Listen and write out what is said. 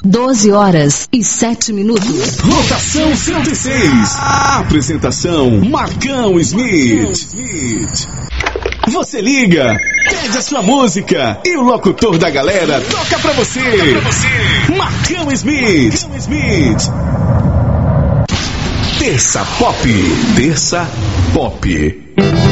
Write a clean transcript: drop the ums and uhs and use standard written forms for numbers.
12h07. Rotação 106. Apresentação Marcão Smith. Você liga, pede a sua música e o locutor da galera toca pra você. Marcão Smith. Terça Pop.